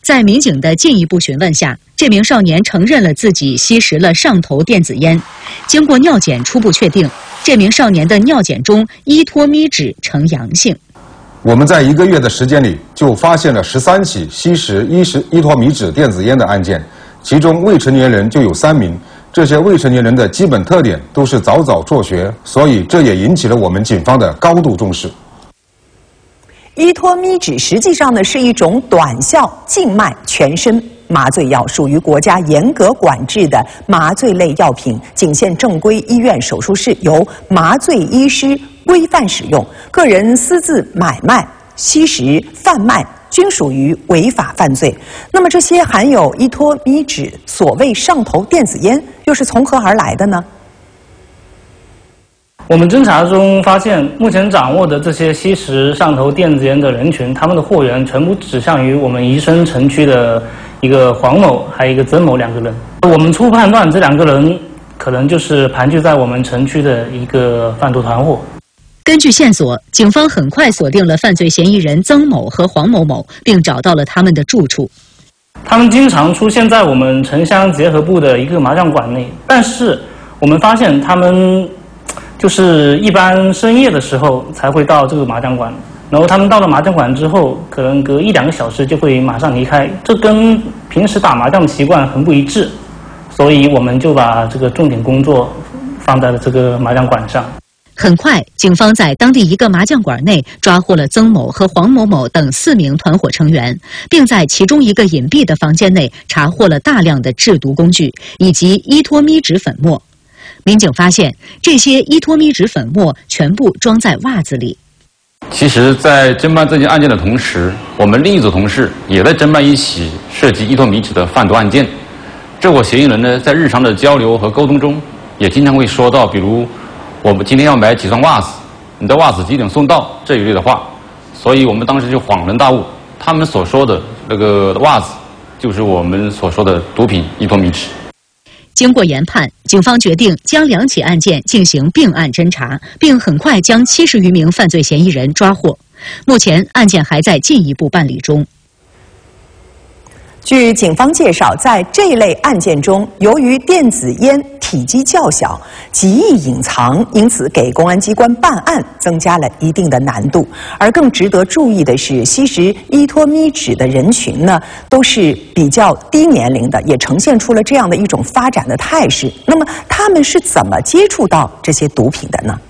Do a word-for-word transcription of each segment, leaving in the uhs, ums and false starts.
在民警的进一步询问下，这名少年承认了自己吸食了上头电子烟。经过尿检初步确定，这名少年的尿检中依托咪酯呈阳性。 我们在一个月的时间里就发现了十三起吸食依食依托咪酯电子烟的案件，其中未成年人就有三名。这些未成年人的基本特点都是早早辍学，所以这也引起了我们警方的高度重视。 依托咪酯实际上呢是一种短效静脉全身麻醉药，属于国家严格管制的麻醉类药品，仅限正规医院手术室，由麻醉医师规范使用。个人私自买卖、吸食、贩卖均属于违法犯罪。那么这些含有依托咪酯所谓上头电子烟又是从何而来的呢？ 我们侦查中发现，目前掌握的这些吸食上头电子烟的人群，他们的货源全部指向于我们宜生城区的一个黄某，还有一个曾某两个人。我们初判断，这两个人可能就是盘踞在我们城区的一个贩毒团伙。 根据线索，警方很快锁定了犯罪嫌疑人曾某和黄某某，并找到了他们的住处。 他们经常出现在我们城乡结合部的一个麻将馆内，但是我们发现他们就是一般深夜的时候才会到这个麻将馆，然后他们到了麻将馆之后，可能隔一两个小时就会马上离开，这跟平时打麻将的习惯很不一致，所以我们就把这个重点工作放在了这个麻将馆上。 很快，警方在当地一个麻将馆内抓获了曾某和黄某某等四名团伙成员，并在其中一个隐蔽的房间内查获了大量的制毒工具以及依托咪酯粉末。民警发现，这些依托咪酯粉末全部装在袜子里。 其实，在侦办这件案件的同时，我们另一组同事也在侦办一起涉及依托咪酯的贩毒案件。这伙嫌疑人呢，在日常的交流和沟通中，也经常会说到，比如我们今天要买几双袜子，你的袜子几点送到这一类的话。所以我们当时就恍然大悟，他们所说的那个袜子，就是我们所说的毒品依托咪酯。 经过研判，警方决定将两起案件进行并案侦查，并很快将七十余名犯罪嫌疑人抓获。目前案件还在进一步办理中。 据警方介绍，在这类案件中，由于电子烟体积较小，极易隐藏，因此给公安机关办案增加了一定的难度。而更值得注意的是，吸食依托咪酯的人群呢，都是比较低年龄的，也呈现出了这样的一种发展的态势。那么，他们是怎么接触到这些毒品的呢？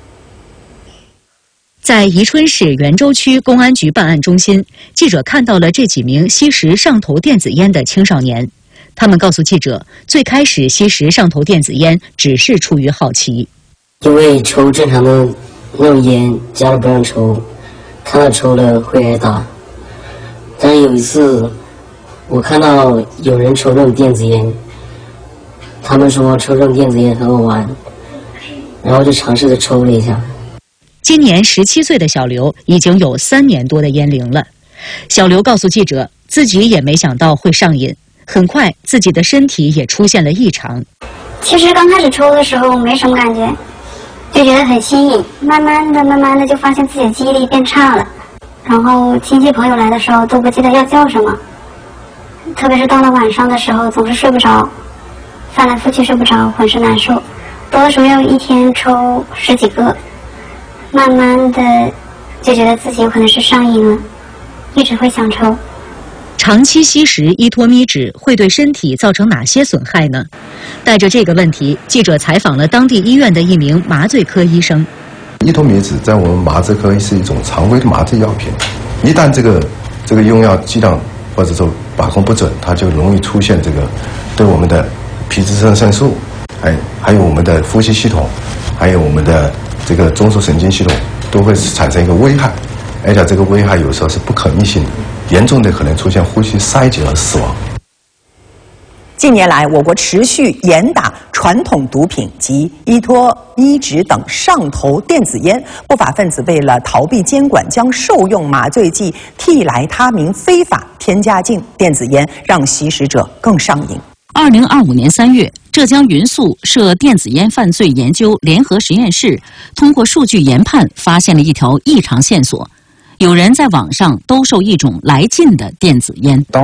在宜春市袁州区公安局办案中心，记者看到了这几名吸食上头电子烟的青少年。他们告诉记者，最开始吸食上头电子烟只是出于好奇， 因为抽正常的那种烟，家里不让抽，看到抽了会挨打。但是有一次，我看到有人抽这种电子烟，他们说抽这种电子烟很好玩，然后就尝试着抽了一下。 今年十七岁的小刘已经有三年多的烟龄了。小刘告诉记者，自己也没想到会上瘾，很快自己的身体也出现了异常。 其实刚开始抽的时候没什么感觉，就觉得很新颖，慢慢的慢慢的就发现自己的记忆力变差了，然后亲戚朋友来的时候都不记得要叫什么，特别是到了晚上的时候总是睡不着，翻来覆去睡不着，浑身难受，多的时候要一天抽十几个，慢慢的就觉得自己有可能是上瘾了，一直会想抽。 长期吸食依托咪酯会对身体造成哪些损害呢？带着这个问题，记者采访了当地医院的一名麻醉科医生。 依托咪酯在我们麻醉科是一种常规的麻醉药品，一旦这个这个用药剂量或者说把控不准，它就容易出现这个对我们的皮质肾上素，还还有我们的呼吸系统，还有我们的这个中枢神经系统都会产生一个危害，而且这个危害有时候是不可逆性的，严重的可能出现呼吸衰竭而死亡。 近年来，我国持续严打传统毒品及依托咪酯等上头电子烟，不法分子为了逃避监管，将受用麻醉剂替来他明非法添加进电子烟，让吸食者更上瘾。 二零二五年三月，浙江云宿涉电子烟犯罪研究联合实验室通过数据研判，发现了一条异常线索：有人在网上兜售一种来劲的电子烟。